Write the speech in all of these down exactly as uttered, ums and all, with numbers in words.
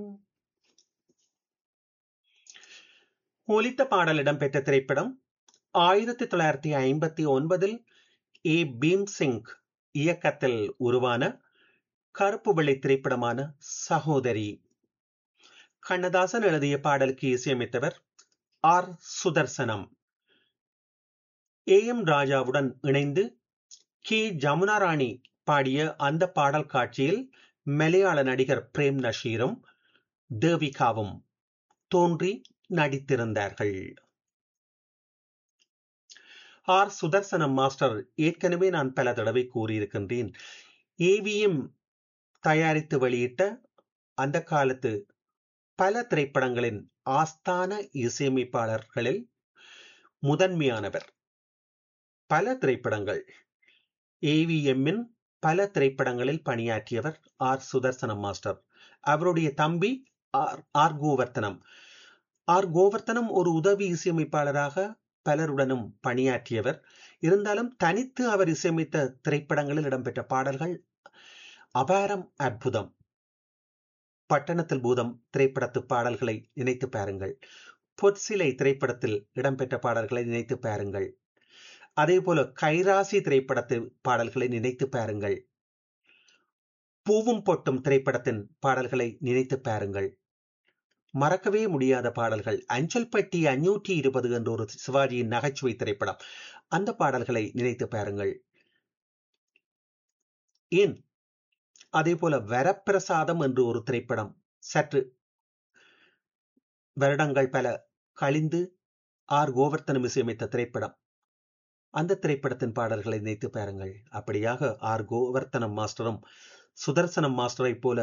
ஒலித்த பாடல் இடம்பெற்ற திரைப்படம் ஆயிரத்தி தொள்ளாயிரத்தி ஐம்பத்தி ஒன்பதில் ஏ பீம்சிங் இயக்கத்தில் உருவான கருப்பு வெள்ளை திரைப்படமான சகோதரி. கண்ணதாசன் எழுதிய பாடலுக்கு இசையமைத்தவர் ஆர் சுதர்சனம். ஏ எம் ராஜாவுடன் இணைந்து கே ஜமுனா ராணி பாடிய அந்த பாடல் காட்சியில் மலையாள நடிகர் பிரேம் நஷீரும் தேவிகாவும் தோன்றி நடித்திருந்தார்கள். ஆர் சுதர்சனம் மாஸ்டர் ஏற்கனவே நான் பல தடவை கூறியிருக்கின்றேன். ஏவிஎம் தயாரித்து வெளியிட்ட அந்த காலத்து பல திரைப்படங்களின் ஆஸ்தான இசையமைப்பாளர்களில் முதன்மையானவர். பல திரைப்படங்கள் ஏவிஎம்மின் பல திரைப்படங்களில் பணியாற்றியவர் ஆர் சுதர்சனம் மாஸ்டர். அவருடைய தம்பி R R Govardhanam. R Govardhanam ஒரு உதவி இசையமைப்பாளராக பலருடனும் பணியாற்றியவர். இருந்தாலும் தனித்து அவர் இசையமைத்த திரைப்படங்களில் இடம்பெற்ற பாடல்கள் அபாரம், அற்புதம். பட்டணத்தில் பூதம் திரைப்படத்து பாடல்களை நினைத்து பாருங்கள். பொற்சிலை திரைப்படத்தில் இடம்பெற்ற பாடல்களை நினைத்து பாருங்கள். அதே போல கைராசி திரைப்படத்து பாடல்களை நினைத்து பாருங்கள். பூவும் பொட்டும் திரைப்படத்தின் பாடல்களை நினைத்து பாருங்கள். மறக்கவே முடியாத பாடல்கள் அஞ்சல் பெட்டி அஞ்சூற்றி இருபது என்ற ஒரு சிவாஜியின் நகைச்சுவை திரைப்படம். அந்த பாடல்களை நினைத்து பாருங்கள். ஏன் அதே போல வரப்பிரசாதம் என்று ஒரு திரைப்படம், சற்று வருடங்கள் பல கழிந்து ஆர் கோவர்த்தனம் இசையமைத்த திரைப்படம். அந்த திரைப்படத்தின் பாடல்களை நினைத்து பாருங்கள். அப்படியாக ஆர் கோவர்த்தனம் மாஸ்டரும் சுதர்சனம் மாஸ்டரை போல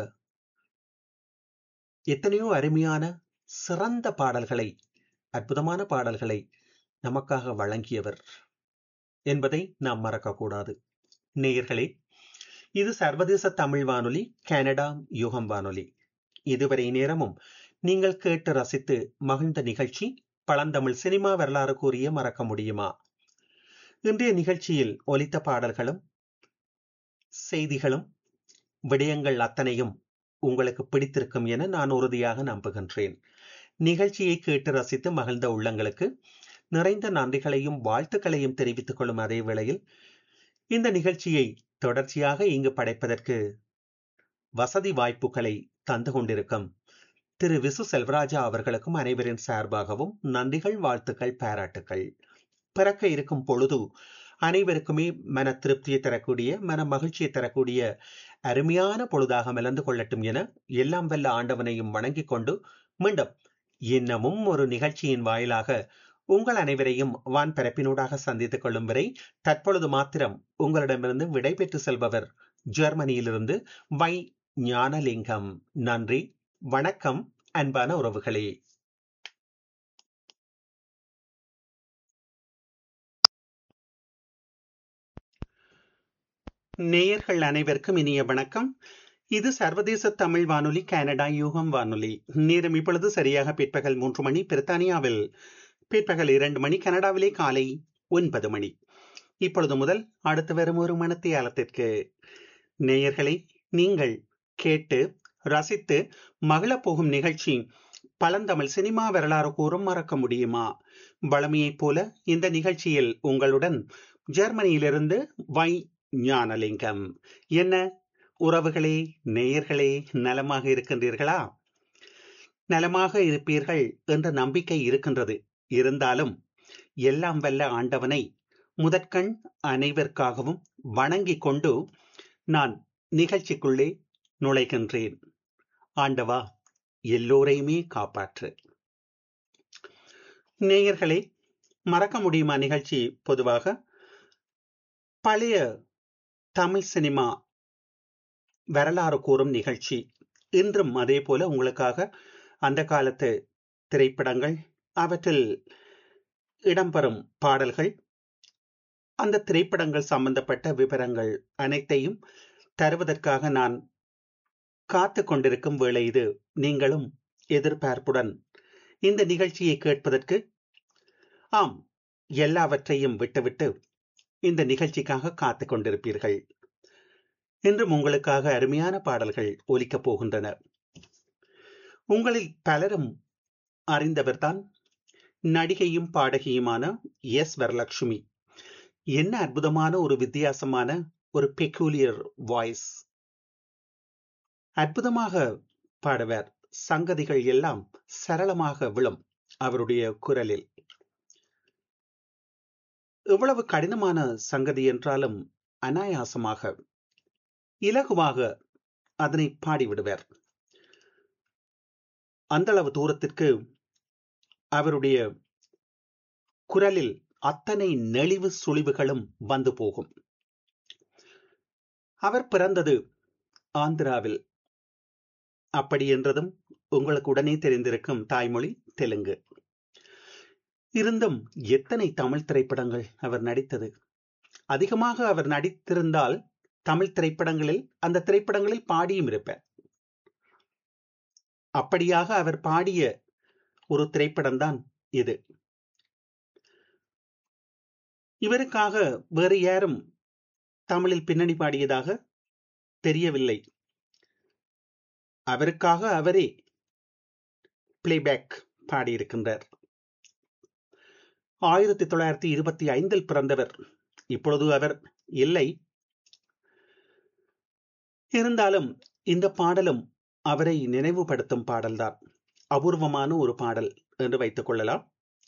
எத்தனையோ அருமையான சிறந்த பாடல்களை, அற்புதமான பாடல்களை நமக்காக வழங்கியவர் என்பதை நாம் மறக்கக்கூடாது. நேயர்களே, இது சர்வதேச தமிழ் வானொலி, கனடா யுகம் வானொலி. இதுவரை நேரமும் நீங்கள் கேட்டு ரசித்து மகிழ்ந்த நிகழ்ச்சி பழந்தமிழ் சினிமா வரலாறு கூறிய மறக்க முடியுமா. இன்றைய நிகழ்ச்சியில் ஒலித்த பாடல்களும் செய்திகளும் விடயங்கள் அத்தனையும் உங்களுக்கு பிடித்திருக்கும் என நான் உறுதியாக நம்புகின்றேன். நிகழ்ச்சியை கேட்டு ரசித்து மகிழ்ந்த உள்ளங்களுக்கு நிறைந்த நன்றிகளையும் வாழ்த்துக்களையும் தெரிவித்துக் கொள்ளும் அதே வேளையில் இந்த நிகழ்ச்சியை தொடர்ச்சியாக இங்கு படைப்பதற்கு வசதி வாய்ப்புகளை தந்து கொண்டிருக்கும் திரு விசு செல்வராஜா அவர்களுக்கும் அனைவரின் சார்பாகவும் நன்றிகள், வாழ்த்துக்கள், பாராட்டுக்கள். பிறக்க இருக்கும் பொழுது அனைவருக்குமே மன திருப்தியை தரக்கூடிய, மன மகிழ்ச்சியை தரக்கூடிய அருமையான பொழுதாக மலர்ந்து கொள்ளட்டும் என எல்லாம் வல்ல ஆண்டவனையும் வணங்கிக் கொண்டு மீண்டும் இன்னமும் ஒரு நிகழ்ச்சியின் வாயிலாக உங்கள் அனைவரையும் வான் பரப்பினூடாக சந்தித்துக் கொள்ளும் வரை தற்பொழுது மாத்திரம் உங்களிடமிருந்து விடை பெற்று செல்பவர் ஜெர்மனியிலிருந்து வை ஞானலிங்கம். நன்றி, வணக்கம் அன்பான உறவுகளே. நேயர்கள் அனைவருக்கும் இனிய வணக்கம். இது சர்வதேச தமிழ் வானொலி, கனடா யூகம் வானொலி. நேரம் இப்பொழுது சரியாக பிற்பகல் மூன்று மணி. பிரித்தானியாவில் பிற்பகல் இரண்டு மணி, கனடாவிலே காலை ஒன்பது மணி. இப்பொழுது முதல் அடுத்து வரும் ஒரு மணித்தியாலத்திற்கு நேயர்களை நீங்கள் கேட்டு ரசித்து மகிழப் போகும் நிகழ்ச்சி பழந்தமிழ் சினிமா வரலாறு கூறும் மறக்க முடியுமா. வளமையைப் போல இந்த நிகழ்ச்சியில் உங்களுடன் ஜெர்மனியிலிருந்து வை ஞானலிங்கம். என்ன உறவுகளே, நேயர்களே, நலமாக இருக்கின்றீர்களா? நலமாக இருப்பீர்கள் என்ற நம்பிக்கை இருக்கின்றது. இருந்தாலும் எல்லாம் வல்ல ஆண்டவனை முதற்கண் அனைவருக்காகவும் வணங்கிக் கொண்டு நான் நிகழ்ச்சிக்குள்ளே நுழைகின்றேன். ஆண்டவா, எல்லோரையுமே காப்பாற்று. நேயர்களே, மறக்க முடியுமா நிகழ்ச்சி பொதுவாக பழைய தமிழ் சினிமா வரலாறு கூறும் நிகழ்ச்சி. இன்றும் அதே போல உங்களுக்காக அந்த காலத்து திரைப்படங்கள், அவற்றில் இடம்பெறும் பாடல்கள், அந்த திரைப்படங்கள் சம்பந்தப்பட்ட விவரங்கள் அனைத்தையும் தருவதற்காக நான் காத்து கொண்டிருக்கும் வேளை இது. நீங்களும் எதிர்பார்ப்புடன் இந்த நிகழ்ச்சியை கேட்பதற்கு, ஆம், எல்லாவற்றையும் விட்டுவிட்டு இந்த நிகழ்ச்சிக்காக காத்து கொண்டிருப்பீர்கள். இன்றும் உங்களுக்காக அருமையான பாடல்கள் ஒலிக்கப் போகின்றன. உங்களில் பலரும் அறிந்தவர்தான் நடிகையும் பாடகியுமான எஸ் வரலட்சுமி. என்ன அற்புதமான ஒரு வித்தியாசமான ஒரு பெக்கூலியர் வாய்ஸ். அற்புதமாக பாடுவார். சங்கதிகள் எல்லாம் சரளமாக விழும் அவருடைய குரலில். எவ்வளவு கடினமான சங்கதி என்றாலும் அனாயாசமாக இலகுவாக அதனை பாடிவிடுவார். அந்த அளவு தூரத்திற்கு அவருடைய குரலில் அத்தனை நெளிவு சுழிவுகளும் வந்து போகும். அவர் பிறந்தது ஆந்திராவில். அப்படி என்றதும் உங்களுக்கு உடனே தெரிந்திருக்கும் தாய்மொழி தெலுங்கு. இருந்தும் எத்தனை தமிழ் திரைப்படங்கள் அவர் நடித்தது. அதிகமாக அவர் நடித்திருந்தால் தமிழ் திரைப்படங்களில் அந்த திரைப்படங்களில் பாடியும் இருப்பார். அப்படியாக அவர் பாடிய ஒரு திரைப்படம்தான் இது. இவருக்காக வேறு யாரும் தமிழில் பின்னணி பாடியதாக தெரியவில்லை. அவருக்காக அவரே பிளேபேக் பாடியிருக்கின்றார். ஆயிரத்தி தொள்ளாயிரத்தி இருபத்தி ஐந்தில் பிறந்தவர். இப்பொழுது அவர் இல்லை. இருந்தாலும் இந்த பாடலும் அவரை நினைவுபடுத்தும் பாடல்தான். அபூர்வமான ஒரு பாடல் என்று வைத்துக் கொள்ளலாம்.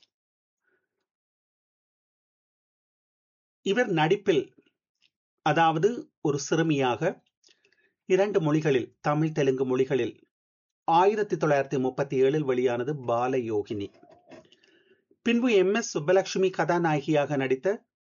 இவர் நடிப்பில், அதாவது ஒரு சிறுமியாக இரண்டு மொழிகளில், தமிழ் தெலுங்கு மொழிகளில் ஆயிரத்தி தொள்ளாயிரத்தி முப்பத்தி ஏழில் வெளியானது பாலயோகினி. பின்பு எம் எஸ் சுப்பலட்சுமி கதாநாயகியாக நடித்த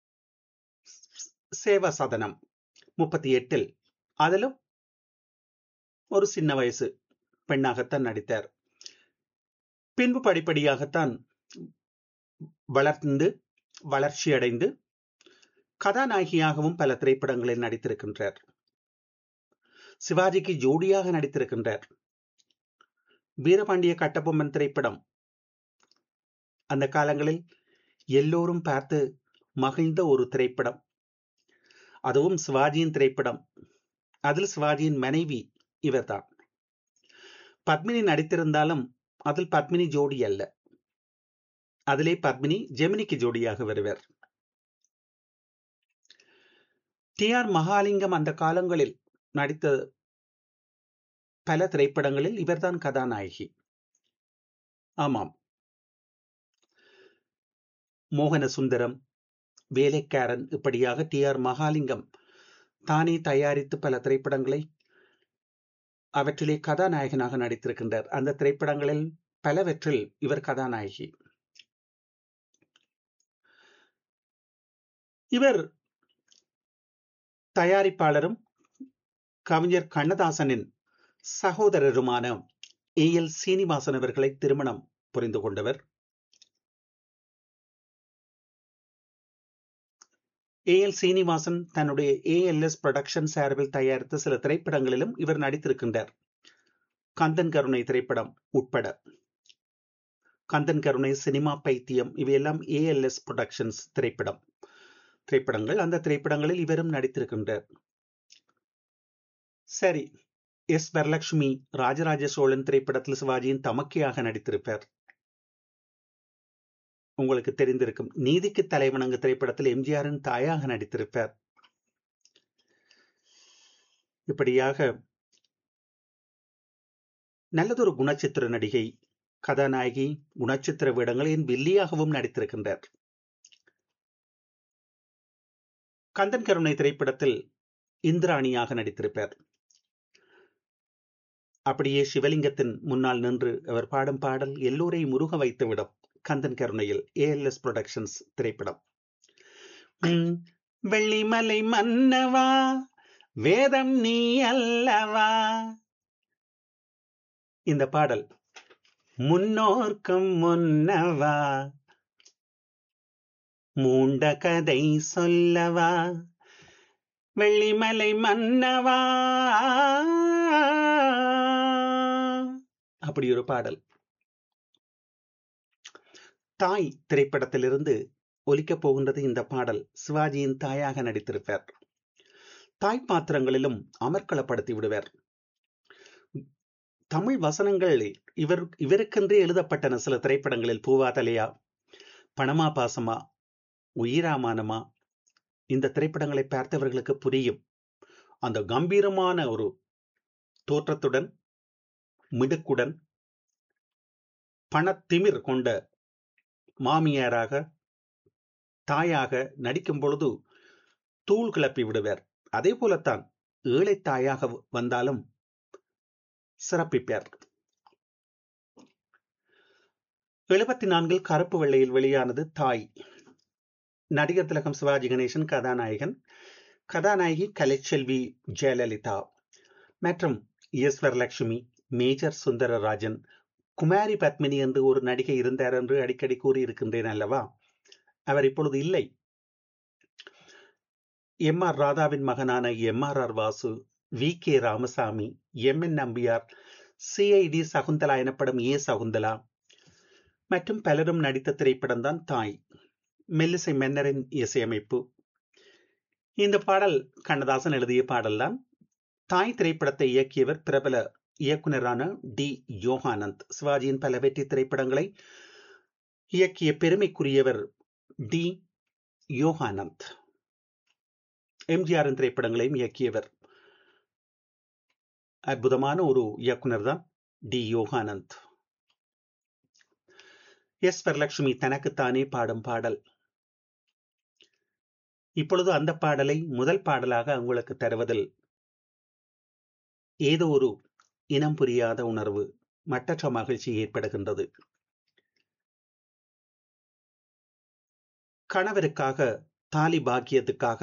சேவா சதனம் முப்பத்தி எட்டில், அதிலும் ஒரு சின்ன வயசு பெண்ணாகத்தான் நடித்தார். பின்பு படிப்படியாகத்தான் வளர்ந்து வளர்ச்சியடைந்து கதாநாயகியாகவும் பல திரைப்படங்களில் நடித்திருக்கின்றார். சிவாஜிக்கு ஜோடியாக நடித்திருக்கின்றார். வீரபாண்டிய கட்டபொம்மன் திரைப்படம் அந்த காலங்களில் எல்லோரும் பார்த்து மகிழ்ந்த ஒரு திரைப்படம். அதுவும் சிவாஜியின் திரைப்படம். அதில் சிவாஜியின் மனைவி இவர்தான். பத்மினி நடித்திருந்தாலும் அதில் பத்மினி ஜோடி அல்ல. அதிலே பத்மினி ஜெமினிக்கு ஜோடியாக வருவர். டி ஆர் மகாலிங்கம் அந்த காலங்களில் நடித்த பல திரைப்படங்களில் இவர்தான் கதாநாயகி. ஆமாம், மோகன சுந்தரம், வேலைக்காரன், இப்படியாக டி ஆர் மகாலிங்கம் தானே தயாரித்து பல திரைப்படங்களை அவற்றிலே கதாநாயகனாக நடித்திருக்கின்றார். அந்த திரைப்படங்களில் பலவற்றில் இவர் கதாநாயகி. இவர் தயாரிப்பாளரும் கவிஞர் கண்ணதாசனின் சகோதரருமான ஏ எல் சீனிவாசன் அவர்களை திருமணம் புரிந்து கொண்டவர். ஏ எல் சீனிவாசன் தன்னுடைய ஏ எல் எஸ் புரொடக்ஷன் சார்பில் தயாரித்த சில திரைப்படங்களிலும் இவர் நடித்திருக்கின்றார். கந்தன் கருணை திரைப்படம் உட்பட. கந்தன் கருணை, சினிமா பைத்தியம், இவையெல்லாம் ஏ எல் எஸ் புரொடக்ஷன்ஸ் திரைப்படம் திரைப்படங்கள். அந்த திரைப்படங்களில் இவரும் நடித்திருக்கின்றார். சரி, எஸ் வரலட்சுமி ராஜராஜ சோழன் திரைப்படத்தில் சிவாஜியின் தமக்கையாக நடித்திருப்பார். உங்களுக்கு தெரிந்திருக்கும். நீதிக்கு தலைவணங்கு திரைப்படத்தில் எம்ஜிஆரின் தாயாக நடித்திருப்பார். இப்படியாக நல்லதொரு குணச்சித்திர நடிகை, கதாநாயகி, குணச்சித்திர வேடங்களின் வில்லியாகவும் நடித்திருக்கின்றார். கந்தன் கருணை திரைப்படத்தில் இந்திராணியாக நடித்திருப்பார். அப்படியே சிவலிங்கத்தின் முன்னால் நின்று அவர் பாடும் பாடல் எல்லோரையும் உருக வைத்துவிடும். கந்தன் கருணையில் ஏ எல் எஸ் புரொடக்ஷன்ஸ் திரைப்படம். வெள்ளிமலை மன்னவா, வேதம் நீ அல்லவா. இந்த பாடல் முன்னோர்க்கும் முன்னவா, மூண்ட கதை சொல்லவா, வெள்ளிமலை மன்னவா, அப்படி ஒரு பாடல். தாய் திரைப்படத்திலிருந்து ஒலிக்கப் போகின்றது இந்த பாடல். சிவாஜியின் தாயாக நடித்திருப்பார். தாய் பாத்திரங்களிலும் அமர்க்களப்படுத்தி விடுவார். தமிழ் வசனங்கள் இவர் இவருக்கென்றே எழுதப்பட்டன. சில திரைப்படங்களில் பூவாதலையா, பணமா பாசமா, உயிராமானமா, இந்த திரைப்படங்களை பார்த்தவர்களுக்கு புரியும். அந்த கம்பீரமான ஒரு தோற்றத்துடன், மிடுக்குடன், பணத்திமிர் கொண்ட மாமியாராக, தாயாக நடிக்கும் பொழுது தூள் கிளப்பி விடுவார். அதே போலத்தான் ஏழை தாயாக வந்தாலும் சிறப்பிப்பார். எழுபத்தி நான்கில் கருப்பு வெள்ளையில் வெளியானது தாய். நடிகர் திலகம் சிவாஜி கணேசன் கதாநாயகன், கதாநாயகி கலைச்செல்வி ஜெயலலிதா மற்றும் எஸ் வரலட்சுமி, மேஜர் சுந்தரராஜன், குமாரி பத்மினி என்று ஒரு நடிகை இருந்தார் என்று அடிக்கடி கூறியிருக்கின்றேன் அல்லவா? அவர் இப்பொழுது இல்லை. எம் ஆர் ராதாவின் மகனான M R R Vasu, V K Ramasamy, M N Nambiar, CID Shakuntala எனப்படும் ஏ சகுந்தலா மற்றும் பலரும் நடித்த திரைப்படம் தான் தாய். மெல்லிசை மன்னரின் இசையமைப்பு. இந்த பாடல் கண்ணதாசன் எழுதிய பாடல்தான். தாய் திரைப்படத்தை இயக்கியவர் பிரபல இயக்குனரான டி யோகானந்த். சிவாஜியின் பல வெற்றி திரைப்படங்களை இயக்கிய பெருமைக்குரியவர் டி யோகானந்த். எம்ஜிஆரின் திரைப்படங்களையும் இயக்கியவர். அற்புதமான ஒரு இயக்குனர் தான் டி யோகானந்த். எஸ் வரலட்சுமி தனக்குத்தானே பாடும் பாடல். இப்பொழுது அந்த பாடலை முதல் பாடலாக உங்களுக்கு தருவதில் ஏதோ ஒரு இனம் புரியாத உணர்வு, மட்டற்ற மகிழ்ச்சி ஏற்படுகின்றது. கணவருக்காக, தாலி பாக்கியத்துக்காக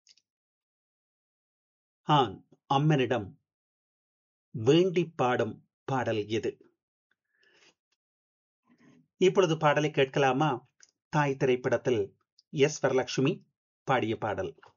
ஆண் அம்மனிடம் வேண்டி பாடும் பாடல் இது. இப்பொழுது பாடலை கேட்கலாமா? தாய் திரைப்படத்தில் எஸ் வரலட்சுமி பாடிய பாடல்.